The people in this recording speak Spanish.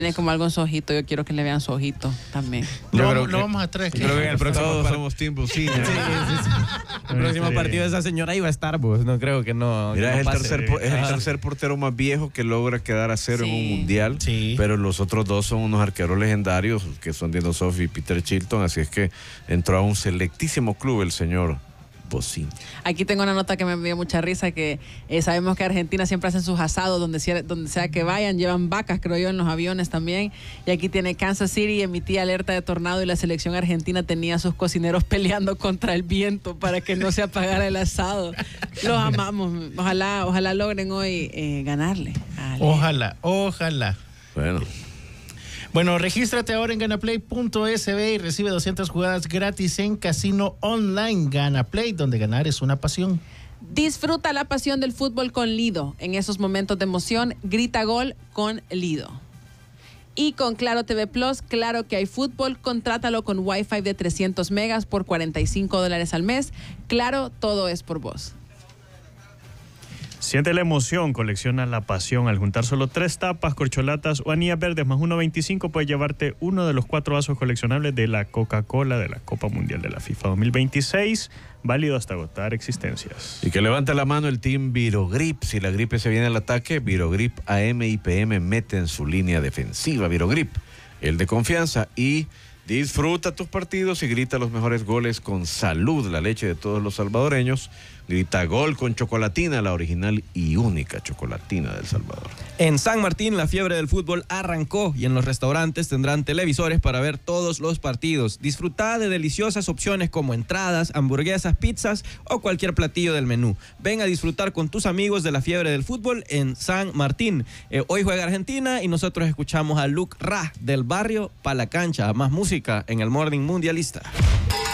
Tiene como algo en su ojito, yo quiero que le vean su ojito también. No vamos a tres. Creo que en el próximo Todos somos Team Bocina. el próximo partido de esa señora iba a estar, pues. No creo que no. Mira, que no es el tercer portero más viejo que logra quedar a cero en un mundial. Sí. Pero los otros dos son unos arqueros legendarios, que son Dino Sofi y Peter Chilton. Así es que entró a un selectísimo club el señor Bocina. Aquí tengo una nota que me dio mucha risa, que sabemos que Argentina siempre hacen sus asados donde sea que vayan, llevan vacas, creo yo, en los aviones también. Y aquí tiene Kansas City, emitía alerta de tornado y la selección argentina tenía a sus cocineros peleando contra el viento para que no se apagara el asado. Los amamos. Ojalá logren hoy ganarle. Ojalá. Bueno, regístrate ahora en ganaplay.sb y recibe 200 jugadas gratis en Casino Online. Ganaplay, donde ganar es una pasión. Disfruta la pasión del fútbol con Lido. En esos momentos de emoción, grita gol con Lido. Y con Claro TV Plus, claro que hay fútbol, contrátalo con Wi-Fi de 300 megas por $45 al mes. Claro, todo es por vos. Siente la emoción, colecciona la pasión. Al juntar solo 3 tapas, corcholatas o anillas verdes más 1.25, puedes llevarte uno de los 4 vasos coleccionables de la Coca-Cola de la Copa Mundial de la FIFA 2026, válido hasta agotar existencias. y que levante la mano el team Virogrip. Si la gripe se viene al ataque, Virogrip AM y PM mete en su línea defensiva. Virogrip, el de confianza. Y disfruta tus partidos y grita los mejores goles con Salud, la leche de todos los salvadoreños. Grita gol con Chocolatina, la original y única chocolatina del Salvador. En San Martín, la fiebre del fútbol arrancó y en los restaurantes tendrán televisores para ver todos los partidos. Disfruta de deliciosas opciones como entradas, hamburguesas, pizzas o cualquier platillo del menú. Ven a disfrutar con tus amigos de la fiebre del fútbol en San Martín. Hoy juega Argentina y nosotros escuchamos a Luke Ra del barrio pa' la cancha. Más música en el Morning Mundialista.